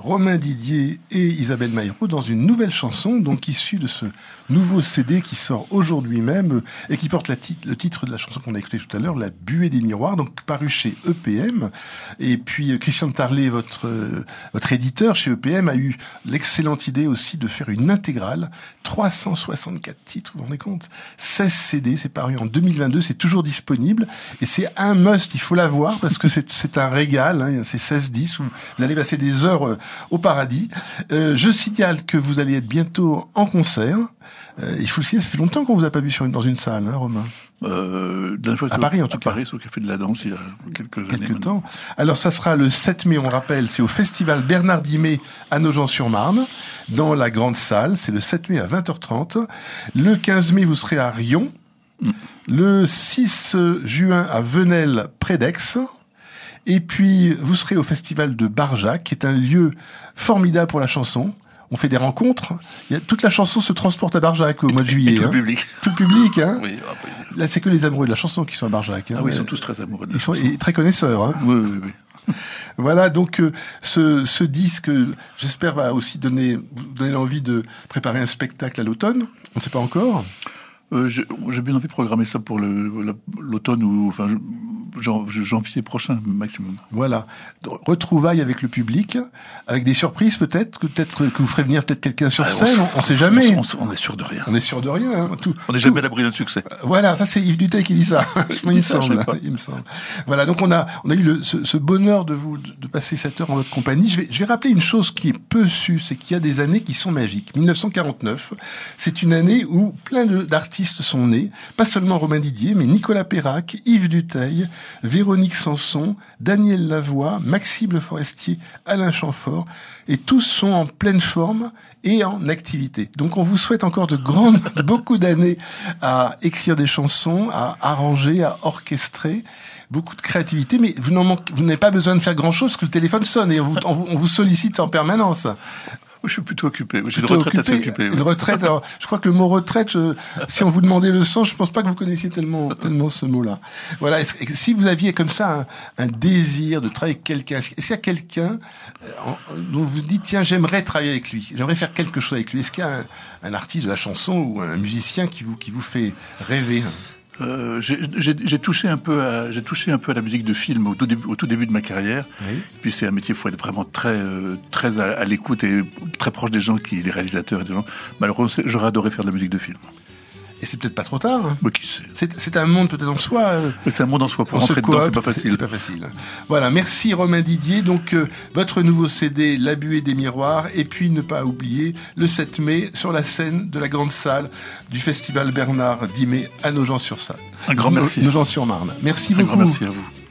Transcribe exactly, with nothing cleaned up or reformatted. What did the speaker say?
Romain Didier et Isabelle Maillot dans une nouvelle chanson, donc issue de ce nouveau C D qui sort aujourd'hui même et qui porte la tit- le titre de la chanson qu'on a écoutée tout à l'heure, La Buée des Miroirs, donc paru chez E P M. Et puis Christian Tarlet, votre euh, votre éditeur chez E P M, a eu l'excellente idée aussi de faire une intégrale, trois cent soixante-quatre titres, vous vous rendez compte, seize C D, c'est paru en deux mille vingt-deux, c'est toujours disponible et c'est un must, il faut l'avoir parce que c'est c'est un régal, hein, c'est seize dix où vous allez passer des heures euh, au paradis. Euh, je signale que vous allez être bientôt en concert. Euh, il faut le signaler, ça fait longtemps qu'on vous a pas vu sur une, dans une salle, hein, Romain. Euh, fois, à Paris, en tout à cas. Paris, au Café de la Danse, il y a quelques, quelques années. temps. Alors, ça sera le sept mai, on rappelle, c'est au Festival Bernard Dimet à Nogent-sur-Marne, dans la grande salle. C'est le sept mai à vingt heures trente. Le quinze mai, vous serez à Riom. Mm. Le six juin à Venelle, près d'Aix. Et puis, vous serez au Festival de Barjac, qui est un lieu formidable pour la chanson. On fait des rencontres. Il y a, toute la chanson se transporte à Barjac au mois de juillet. Et tout hein. le public. Tout le public, hein. Oui, après... Là, c'est que les amoureux de la chanson qui sont à Barjac. Hein. Ah oui, ils sont tous très amoureux de la ils chanson. Sont, et très connaisseurs. Hein. Oui, oui, oui. Voilà, donc euh, ce, ce disque, j'espère, va aussi donner, vous donner l'envie de préparer un spectacle à l'automne. On ne sait pas encore. Euh, j'ai, j'ai bien envie de programmer ça pour le, la, l'automne ou enfin jan, janvier prochain maximum. Voilà, retrouvailles avec le public, avec des surprises peut-être, peut-être que vous ferez venir peut-être quelqu'un sur ah, scène. On, on sait jamais. On, on, on est sûr de rien. On est sûr de rien. Hein. Tout, on n'est tout... jamais à l'abri d'un succès. Voilà, ça c'est Yves Duteil qui dit ça. il, me ça, semble, il me semble. Voilà, donc on a on a eu le, ce, ce bonheur de vous de passer cette heure en votre compagnie. Je vais je vais rappeler une chose qui est peu su, c'est qu'il y a des années qui sont magiques. dix-neuf cent quarante-neuf, c'est une année où plein de, d'artistes sont nés. Pas seulement Romain Didier, mais Nicolas Perrac, Yves Duteil, Véronique Sanson, Daniel Lavoie, Maxime Le Forestier, Alain Chamfort, et tous sont en pleine forme et en activité. Donc on vous souhaite encore de grandes, de beaucoup d'années à écrire des chansons, à arranger, à orchestrer. Beaucoup de créativité, mais vous, n'en manquez, vous n'avez pas besoin de faire grand-chose parce que le téléphone sonne et on vous, on vous, on vous sollicite en permanence. Je suis plutôt occupé. J'ai une retraite occupé, assez occupée. Une oui. retraite. Alors, je crois que le mot retraite, je, si on vous demandait le sens, je pense pas que vous connaissiez tellement, tellement ce mot-là. Voilà. Est-ce, si vous aviez comme ça un, un désir de travailler avec quelqu'un, est-ce qu'il y a quelqu'un dont vous dites tiens, j'aimerais travailler avec lui, j'aimerais faire quelque chose avec lui. Est-ce qu'il y a un, un artiste de la chanson ou un musicien qui vous qui vous fait rêver? Euh, j'ai, j'ai, j'ai touché un peu à, j'ai touché un peu à la musique de film au tout début, au tout début de ma carrière. Oui. Puis c'est un métier, il faut être vraiment très, euh, très à, à l'écoute et très proche des gens, qui, les réalisateurs et des gens. Malheureusement, j'aurais adoré faire de la musique de film. Et c'est peut-être pas trop tard. Hein. Mais qui sait. C'est, c'est un monde peut-être en soi. Euh, c'est un monde en soi. Pour rentrer dedans, c'est pas facile. C'est, c'est pas facile. Voilà. Merci Romain Didier. Donc euh, votre nouveau C D, La Buée des Miroirs, et puis ne pas oublier le sept mai sur la scène de la grande salle du Festival Bernard Dimet à Nogent-sur-Marne. Un grand merci. Nogent-sur-Marne. Merci un beaucoup. Un grand merci à vous.